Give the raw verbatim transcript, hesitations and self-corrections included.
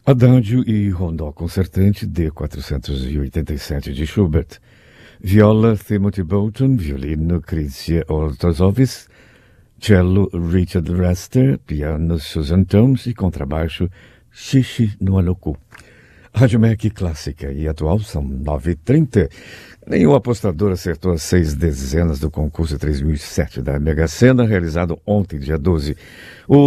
Adagio e rondó concertante D quatrocentos e oitenta e sete de Schubert. Viola Timothy Bolton, violino Krysia Ortozovis, cello Richard Rester, piano Susan Thoms e contrabaixo Xixi Nualoku. Rádio M E C Clássica e atual são nove e trinta. Nenhum apostador acertou as seis dezenas do concurso três mil e sete da Mega Sena, realizado ontem, dia doze. O